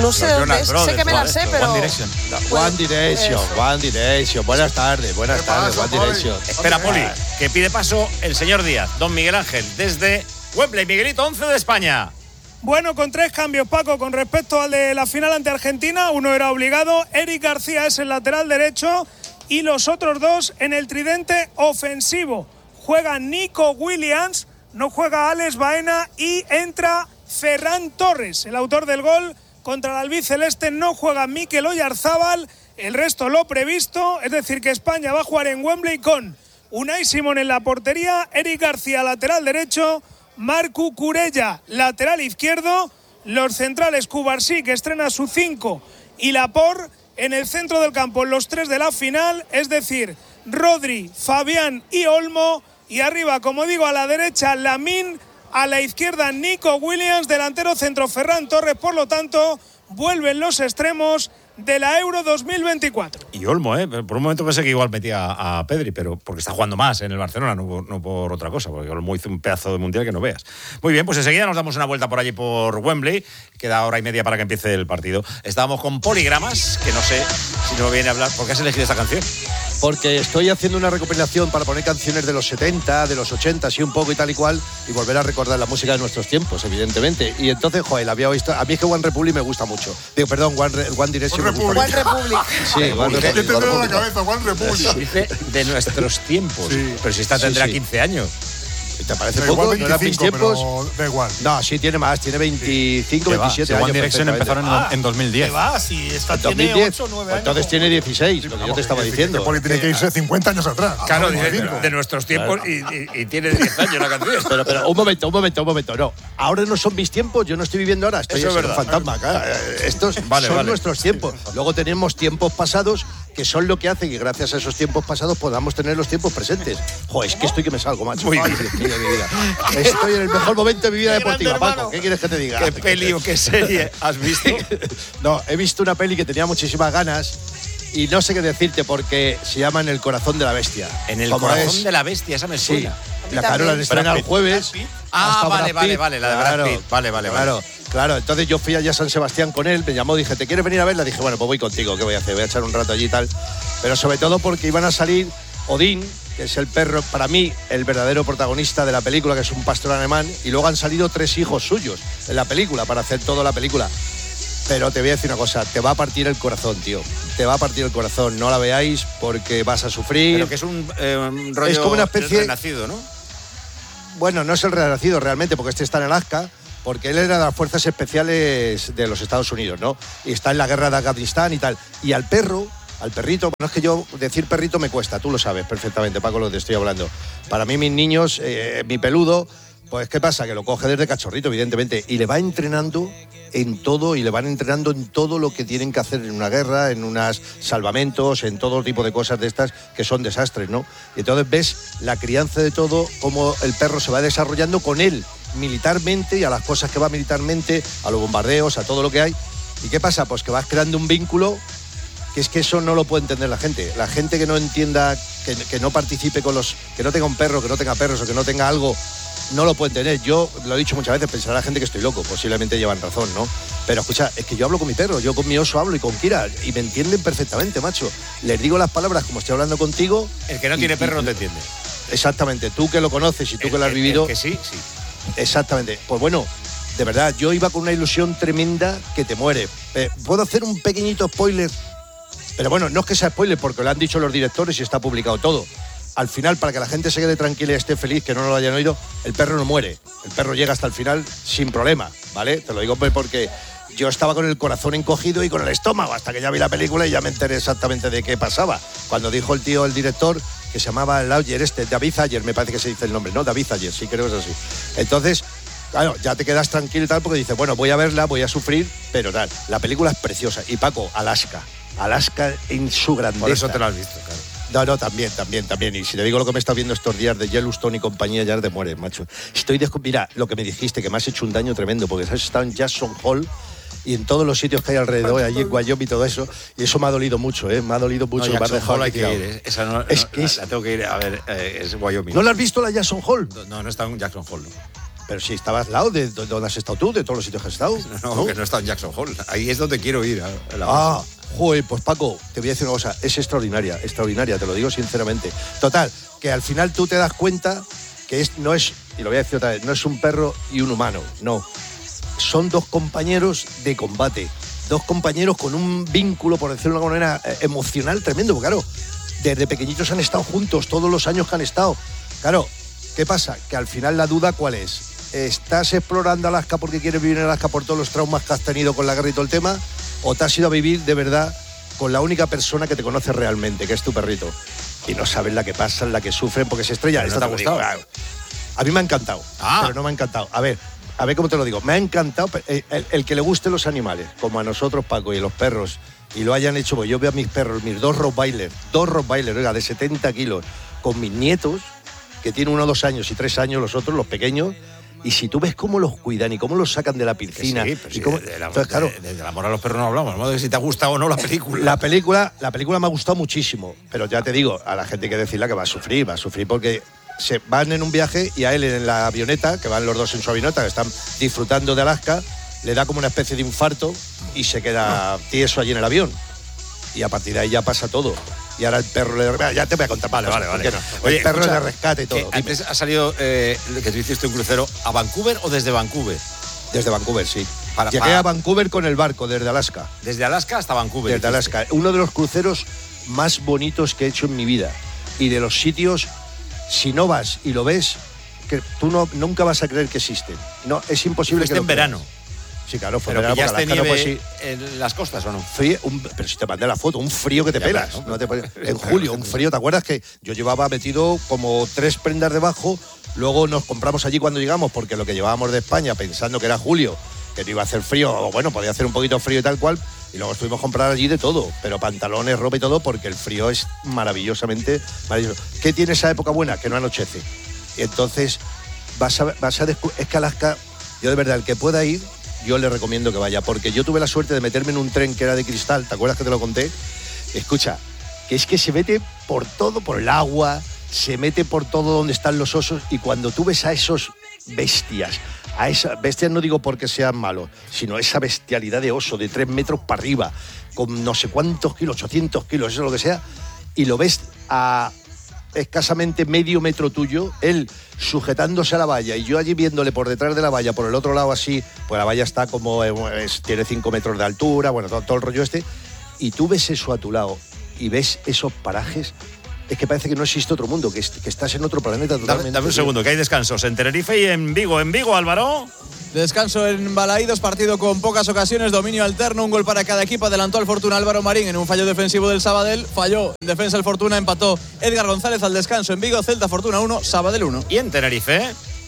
No sé dónde es, sé que me la sé, pero... One Direction. One Direction. Buenas tardes, One Direction. Espera, Poli, que pide paso el señor Díaz, don Miguel Ángel, desde Wembley. Miguelito, 11 de España. Bueno, con 3 cambios, Paco, con respecto al de la final ante Argentina. Uno era obligado, Eric García es el lateral derecho y los otros 2 en el tridente ofensivo. Juega Nico Williams, no juega Alex Baena y entra Ferran Torres, el autor del gol contra el albiceleste. No juega Mikel Oyarzábal, el resto lo previsto, es decir que España va a jugar en Wembley con Unai Simón en la portería, Eric García lateral derecho, Marcu Curella lateral izquierdo, los centrales Cubarsí, que estrena su 5, y Laporte en el centro del campo, los 3 de la final, es decir, Rodri, Fabián y Olmo, y arriba, como digo, a la derecha Lamine, a la izquierda Nico Williams, delantero centro Ferran Torres. Por lo tanto, vuelven los extremos de la Euro 2024. Y Olmo, por un momento pensé que igual metía a Pedri, pero porque está jugando más en el Barcelona, no por otra cosa, porque Olmo hizo un pedazo de mundial que no veas. Muy bien, pues enseguida nos damos una vuelta por allí por Wembley. Queda hora y media para que empiece el partido. Estábamos con Poligramas, que no sé si nos viene a hablar. ¿Por qué has elegido esta canción? Porque estoy haciendo una recopilación para poner canciones de los 70, de los 80, así un poco y tal y cual, y volver a recordar la música de nuestros tiempos, evidentemente. Y entonces, joder, la había visto. A mí es que One Republic me gusta mucho. Digo, perdón, One Direction me gusta mucho. One Republic. Sí, One Republic. ¿Qué te dio la cabeza, One Republic? Dice de nuestros tiempos. Sí. Pero si esta tendrá Sí. 15 años. ¿Te parece Da poco? igual, ¿No eran mis 25, tiempos? pero da igual. No, sí, tiene más, tiene 25, 27 años. One Direction perfectamente. empezaron en 2010. ¿Qué va? Si esta En tiene 2010, 8 o 9 pues años. entonces tiene 16, lo que yo te estaba diciendo. Porque tiene que irse 50 años atrás. Claro, Cinco. de nuestros tiempos y tiene 10 años la canción. Pero un momento. No, ahora no son mis tiempos, yo no estoy viviendo ahora, estoy Eso es en un verdad. fantasma acá. Estos son nuestros tiempos. Luego tenemos tiempos pasados que son lo que hace que gracias a esos tiempos pasados podamos tener los tiempos presentes. Joder, es que estoy que me salgo, macho. Muy Ay, bien. Dios mío, de mi vida. Estoy en el mejor momento de mi vida deportiva, Paco. ¿Qué quieres que te diga? ¿Qué peli o qué serie has visto? No, he visto una peli que tenía muchísimas ganas y no sé qué decirte porque se llama En el corazón de la bestia. En el Como corazón es- de la bestia, esa me Sí, suena. la Carola la estrena el jueves. Ah, Hasta vale, Brad Pitt. vale, la de Brad Pitt. Vale. Claro, entonces yo fui allá a San Sebastián con él, me llamó, dije, ¿te quieres venir a verla? Dije, bueno, pues voy contigo, ¿qué voy a hacer? Voy a echar un rato allí y tal. Pero sobre todo porque iban a salir Odín, que es el perro, para mí, el verdadero protagonista de la película, que es un pastor alemán, y luego han salido 3 hijos suyos en la película, para hacer toda la película. Pero te voy a decir una cosa, te va a partir el corazón, tío. Te va a partir el corazón, no la veáis porque vas a sufrir. Pero que es un rollo Es como una especie- renacido, ¿no? Bueno, no es el renacido realmente, porque este está en Alaska, porque él era de las fuerzas especiales de los Estados Unidos, ¿no? Y está en la guerra de Afganistán y tal. Y al perrito, bueno, es que yo decir perrito me cuesta, tú lo sabes perfectamente, Paco, lo que te estoy hablando. Para mí, mis niños, mi peludo, pues ¿qué pasa? Que lo coge desde cachorrito, evidentemente, y le va entrenando en todo, y le van entrenando en todo lo que tienen que hacer en una guerra, en unos salvamentos, en todo tipo de cosas de estas que son desastres, ¿no? Y entonces ves la crianza de todo, cómo el perro se va desarrollando con él militarmente y a las cosas que va militarmente, a los bombardeos, a todo lo que hay. ¿Y qué pasa? Pues que vas creando un vínculo que es que eso no lo puede entender la gente. La gente que no entienda, que no participe con los... que no tenga un perro, que no tenga perros o que no tenga algo, no lo pueden tener. Yo lo he dicho muchas veces, pensará la gente que estoy loco, posiblemente llevan razón, ¿no? Pero escucha, es que yo hablo con mi perro, yo con mi oso hablo y con Kira, y me entienden perfectamente, macho. Les digo las palabras como estoy hablando contigo. El que no tiene perro no te entiende. Exactamente, tú que lo conoces y tú que lo has vivido. El que sí. Exactamente. Pues bueno, de verdad, yo iba con una ilusión tremenda que te muere. ¿Puedo hacer un pequeñito spoiler? Pero bueno, no es que sea spoiler, porque lo han dicho los directores y está publicado todo. Al final, para que la gente se quede tranquila y esté feliz, que no lo hayan oído, el perro no muere. El perro llega hasta el final sin problema, ¿vale? Te lo digo porque yo estaba con el corazón encogido y con el estómago hasta que ya vi la película y ya me enteré exactamente de qué pasaba. Cuando dijo el director, que se llamaba el Ayer David Ayer, me parece que se dice el nombre, ¿no? David Ayer, sí, creo que es así. Entonces, claro, ya te quedas tranquilo y tal, porque dices, bueno, voy a verla, voy a sufrir, pero tal. La película es preciosa. Y Paco, Alaska en su grandeza. Por eso te lo has visto, claro. No, también. Y si te digo lo que me está viendo estos días de Yellowstone y compañía, ya te mueres, macho. Mira, lo que me dijiste, que me has hecho un daño tremendo, porque has estado en Jackson Hole y en todos los sitios que hay alrededor, allí en Wyoming y todo eso, y eso me ha dolido mucho, ¿eh? Me ha dolido mucho. No, me has dejado hay que tirado. ir. Esa no, Es que la tengo que ir a ver, es Wyoming. ¿No la has visto la Jackson Hole? No está en Jackson Hole, no. Pero si estabas al lado de donde has estado tú, de todos los sitios que has estado. No, que no está en Jackson Hole. Ahí es donde quiero ir. Joder, pues Paco, te voy a decir una cosa, es extraordinaria, te lo digo sinceramente. Total, que al final tú te das cuenta que no es, y lo voy a decir otra vez, no es un perro y un humano, no. Son dos compañeros de combate, dos compañeros con un vínculo, por decirlo de alguna manera, emocional tremendo, porque claro, desde pequeñitos han estado juntos, todos los años que han estado. Claro, ¿qué pasa? Que al final la duda, ¿cuál es? ¿Estás explorando Alaska porque quieres vivir en Alaska por todos los traumas que has tenido con la guerra y todo el tema? ¿O te has ido a vivir de verdad con la única persona que te conoce realmente, que es tu perrito? Y no sabes la que pasan, la que sufren porque se estrellan. ¿No te ha gustado? A mí me ha encantado, pero no me ha encantado. A ver cómo te lo digo. Me ha encantado el que le gusten los animales, como a nosotros, Paco, y los perros, y lo hayan hecho. Pues yo veo a mis perros, mis dos Rottweiler, oiga, de 70 kilos, con mis nietos, que tienen 1, 2 años y 3 años, los otros, los pequeños. Y si tú ves cómo los cuidan y cómo los sacan de la piscina. Sí, pero y cómo, entonces, claro, del amor a los perros no hablamos, ¿no? De si te ha gustado o no la película. La película me ha gustado muchísimo, pero ya te digo, a la gente hay que decirle que va a sufrir porque se van en un viaje y a él en la avioneta, que van los dos en su avioneta, que están disfrutando de Alaska, le da como una especie de infarto y se queda tieso allí en el avión. Y a partir de ahí ya pasa todo. Y ahora el perro ya te voy a contar. Vale. No. Oye, el perro de rescate y todo. Antes ha salido que tú hiciste un crucero a Vancouver o desde Vancouver. Desde Vancouver, sí. Llegué a Vancouver con el barco, desde Alaska. Desde Alaska hasta Vancouver. Desde Alaska. Uno de los cruceros más bonitos que he hecho en mi vida. Y de los sitios, si no vas y lo ves, que tú nunca vas a creer que existen. No, es imposible que en verano. Sí, claro, fue pero verano, porque Alaska nieve no puedes ir en las costas, ¿o no? Frío, pero si te mandé la foto, un frío que te pelas. No te en julio, un frío, ¿te acuerdas que yo llevaba metido como 3 prendas debajo? Luego nos compramos allí cuando llegamos, porque lo que llevábamos de España, pensando que era julio, que no iba a hacer frío, o bueno, podía hacer un poquito frío y tal cual, y luego estuvimos a comprar allí de todo, pero pantalones, ropa y todo, porque el frío es maravillosamente maravilloso. ¿Qué tiene esa época buena? Que no anochece. Y entonces vas a descubrir, es que Alaska, yo de verdad, el que pueda ir, yo le recomiendo que vaya, porque yo tuve la suerte de meterme en un tren que era de cristal, ¿te acuerdas que te lo conté? Escucha, que es que se mete por todo, por el agua, se mete por todo donde están los osos, y cuando tú ves a esos bestias, no digo porque sean malos, sino esa bestialidad de oso de 3 metros para arriba, con no sé cuántos kilos, 800 kilos, eso es lo que sea, y lo ves a escasamente medio metro tuyo, él sujetándose a la valla y yo allí viéndole por detrás de la valla, por el otro lado así, pues la valla está como, tiene 5 metros de altura, bueno, todo el rollo este, y tú ves eso a tu lado y ves esos parajes, es que parece que no existe otro mundo, que estás en otro planeta totalmente. Dame un segundo, que hay descansos en Tenerife y en Vigo. En Vigo, Álvaro. Descanso en Balaídos, partido con pocas ocasiones, dominio alterno, un gol para cada equipo. Adelantó al Fortuna Álvaro Marín en un fallo defensivo del Sabadell, falló en defensa el Fortuna, empató Edgar González al descanso en Vigo, Celta Fortuna 1, Sabadell 1. ¿Y en Tenerife?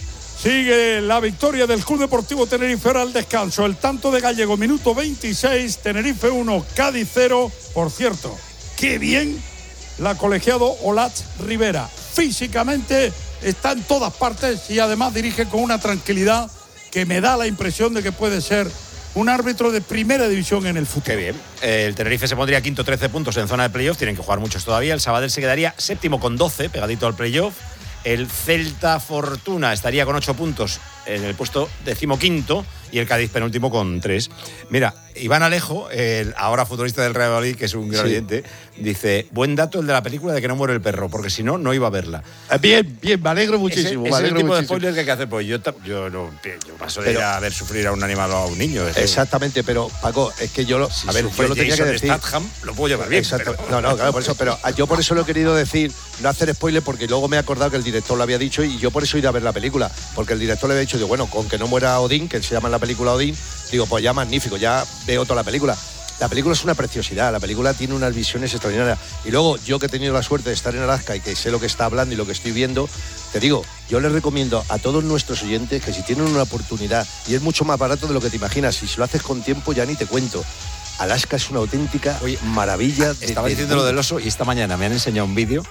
Sigue la victoria del Club Deportivo Tenerife al descanso. El tanto de Gallego, minuto 26, Tenerife 1, Cádiz 0. Por cierto, qué bien la colegiado Olat Rivera. Físicamente está en todas partes y además dirige con una tranquilidad que me da la impresión de que puede ser un árbitro de primera división en el fútbol. Qué bien. El Tenerife se pondría quinto, 13 puntos en zona de playoff. Tienen que jugar muchos todavía. El Sabadell se quedaría séptimo con 12, pegadito al playoff. El Celta Fortuna estaría con 8 puntos en el puesto 15º y el Cádiz penúltimo con 3. Mira, Iván Alejo, el ahora futbolista del Real Madrid, que es un gran oyente, dice, buen dato el de la película de que no muere el perro, porque si no, no iba a verla. Bien, me alegro muchísimo. Ese es el tipo de spoiler que hay que hacer, pues yo paso de ir a ver sufrir a un animal o a un niño. Exactamente, pero Paco, es que yo lo tenía que decir. Statham, lo puedo llevar bien. Exacto. Pero... No, claro, por eso, pero yo por eso lo he querido decir, no hacer spoiler, porque luego me he acordado que el director lo había dicho y yo por eso he ido a ver la película, porque el director le había dicho, digo, bueno, con que no muera Odín, que se llama en la película Odín, digo, pues ya magnífico, ya veo toda la película. La película es una preciosidad, la película tiene unas visiones extraordinarias. Y luego, yo que he tenido la suerte de estar en Alaska y que sé lo que está hablando y lo que estoy viendo, te digo, yo les recomiendo a todos nuestros oyentes que si tienen una oportunidad, y es mucho más barato de lo que te imaginas, y si lo haces con tiempo ya ni te cuento. Alaska es una auténtica maravilla. Estaba diciendo lo del oso y esta mañana me han enseñado un vídeo.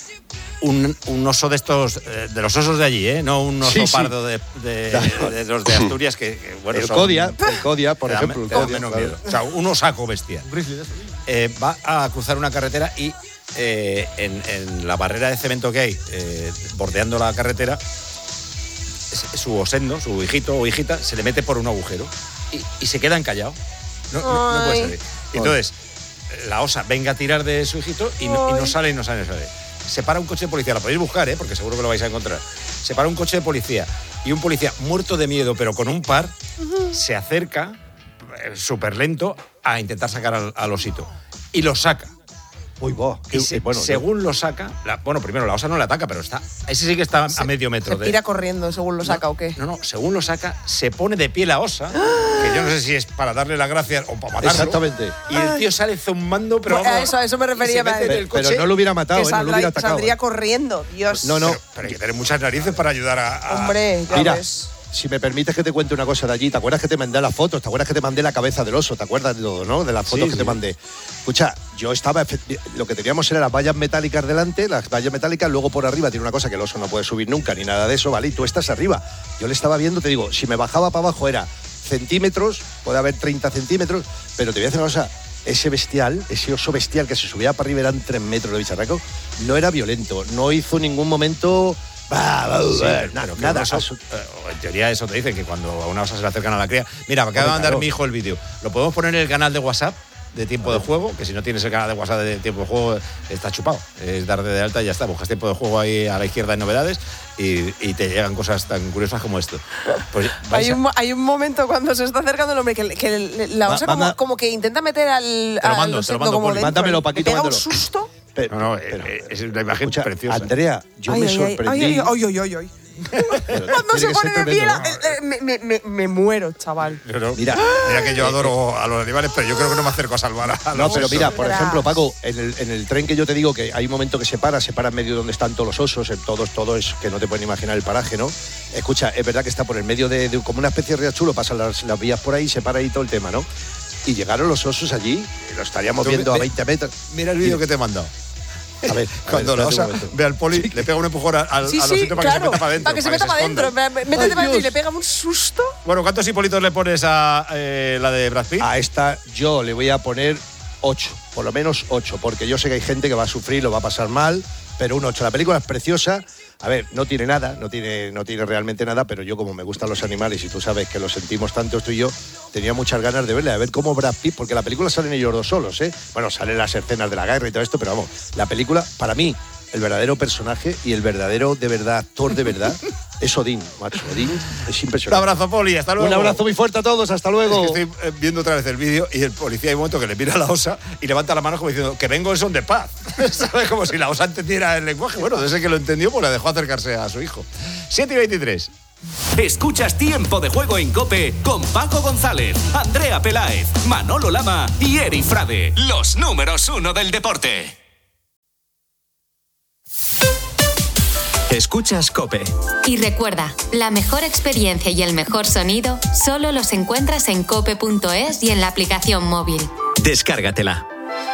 Un oso de estos, de los osos de allí, no un oso pardo de los de Asturias que bueno, el Codia, por ejemplo. Miedo. O sea, un osaco bestia. Va a cruzar una carretera y en la barrera de cemento que hay, bordeando la carretera, su osendo, su hijito o hijita, se le mete por un agujero y se quedan callados. No puede salir. Entonces, la osa venga a tirar de su hijito y no sale. Se para un coche de policía, lo podéis buscar, porque seguro que lo vais a encontrar. Se para un coche de policía y un policía muerto de miedo, pero con un par, se acerca súper lento a intentar sacar al osito. Y lo saca. Según lo saca, primero la osa no le ataca, pero ese sí que está a medio metro. ¿Se tira corriendo según lo saca o qué? No, según lo saca, se pone de pie la osa, que yo no sé si es para darle las gracias o para matarlo. Exactamente. Y el tío sale zumbando, pero vamos, a eso me refería. Pero no lo hubiera matado, no lo hubiera atacado. Saldría corriendo, Dios. No. Pero hay que tener muchas narices para ayudar a... Hombre, ya Mira, ves. si me permites que te cuente una cosa de allí, ¿te acuerdas que te mandé las fotos? ¿Te acuerdas que te mandé la cabeza del oso? ¿Te acuerdas de todo, no? De las fotos que te mandé. Escucha, yo estaba... Lo que teníamos era las vallas metálicas delante, las vallas metálicas, luego por arriba tiene una cosa que el oso no puede subir nunca, ni nada de eso, ¿vale? Y tú estás arriba. Yo le estaba viendo, te digo, si me bajaba para abajo era centímetros, puede haber 30 centímetros, pero te voy a decir una cosa, ese oso bestial que se subía para arriba eran 3 metros de bicharraco, no era violento, no hizo ningún momento... nada. En teoría eso te dicen, que cuando a una osa se le acercan a la cría... Mira, me acaba de mandar mi hijo el vídeo. ¿Lo podemos poner en el canal de WhatsApp de Tiempo de Juego? Que si no tienes el canal de WhatsApp de Tiempo de Juego, está chupado. Es dar de alta y ya está. Buscas Tiempo de Juego ahí a la izquierda en novedades y te llegan cosas tan curiosas como esto. Pues hay un momento cuando se está acercando el hombre que la osa como que intenta meter al... Te lo mando, mándamelo, Paquito, pega un mándalo. Susto. Pero, es una imagen preciosa. Andrea, yo me sorprendí. Cuando se pone de pie, me muero, chaval. Mira que yo adoro a los animales, pero yo creo que no me acerco a salvar a los pero osos. mira, por ejemplo, Paco, en el tren que yo te digo que hay un momento que se para en medio donde están todos los osos, todo es que no te pueden imaginar el paraje, ¿no? Escucha, es verdad que está por el medio de como una especie de riachuelo, pasan las vías por ahí, se para ahí todo el tema, ¿no? Y llegaron los osos allí, y lo estaríamos viendo a 20 metros. Mira el vídeo que te he mandado. A ver, cuando la osa ve al poli, le pega un empujón al osito para que se meta para adentro. Para que se meta para adentro. Métete para adentro y le pega un susto. Bueno, ¿cuántos hipolitos le pones a la de Brad Pitt? A esta yo le voy a poner 8, por lo menos 8, porque yo sé que hay gente que va a sufrir, lo va a pasar mal, pero un 8. La película es preciosa. A ver, no tiene nada, no tiene realmente nada, pero yo como me gustan los animales y tú sabes que los sentimos tanto tú y yo, tenía muchas ganas de verla, de ver cómo Brad Pitt, porque la película salen ellos dos solos, ¿eh? Bueno, salen las escenas de la guerra y todo esto, pero vamos, la película, para mí, el verdadero personaje y el verdadero, de verdad, actor de verdad, es Odín, macho. Odín es impresionante. Un abrazo, Poli, hasta luego. Un abrazo muy fuerte a todos, hasta luego. Es que estoy viendo otra vez el vídeo y el policía hay un momento que le mira a la osa y levanta la mano como diciendo que vengo en son de paz. ¿Sabes? Como si la osa entendiera el lenguaje. Bueno, desde que lo entendió, pues le dejó acercarse a su hijo. 7:23. Escuchas Tiempo de Juego en COPE con Paco González, Andrea Peláez, Manolo Lama y Eri Frade, los números 1 del deporte. Escuchas COPE. Y recuerda, la mejor experiencia y el mejor sonido solo los encuentras en cope.es y en la aplicación móvil. Descárgatela.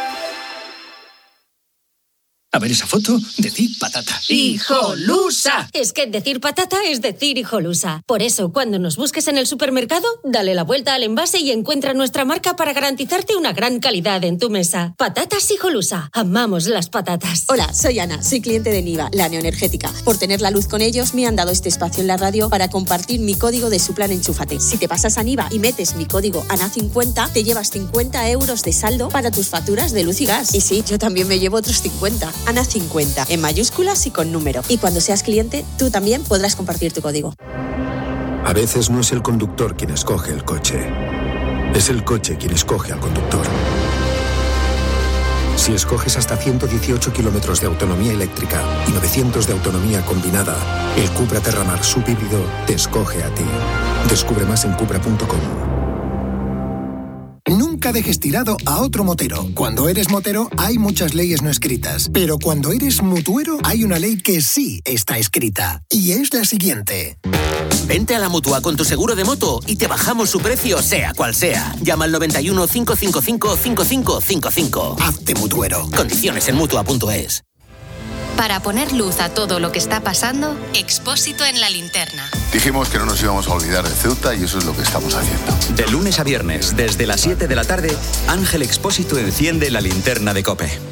A ver esa foto, decir patata. ¡Hijolusa! Es que decir patata es decir hijolusa. Por eso, cuando nos busques en el supermercado, dale la vuelta al envase y encuentra nuestra marca para garantizarte una gran calidad en tu mesa. Patatas Hijolusa. Amamos las patatas. Hola, soy Ana, soy cliente de Niva, la neoenergética. Por tener la luz con ellos, me han dado este espacio en la radio para compartir mi código de su plan Enchúfate. Si te pasas a Niva y metes mi código ANA50, te llevas 50 euros de saldo para tus facturas de luz y gas. Y sí, yo también me llevo otros 50. ANA50, en mayúsculas y con número. Y cuando seas cliente, tú también podrás compartir tu código. A veces no es el conductor quien escoge el coche. Es el coche quien escoge al conductor. Si escoges hasta 118 kilómetros de autonomía eléctrica y 900 de autonomía combinada, el Cupra Terramar subhíbrido te escoge a ti. Descubre más en cupra.com. Nunca dejes tirado a otro motero. Cuando eres motero hay muchas leyes no escritas, pero cuando eres mutuero hay una ley que sí está escrita, y es la siguiente. Vente a la Mutua con tu seguro de moto y te bajamos su precio sea cual sea. Llama al 91 555 5555. Hazte mutuero. Condiciones en Mutua.es. Para poner luz a todo lo que está pasando, Expósito en la linterna. Dijimos que no nos íbamos a olvidar de Ceuta y eso es lo que estamos haciendo. De lunes a viernes, desde las 7 de la tarde, Ángel Expósito enciende la linterna de COPE.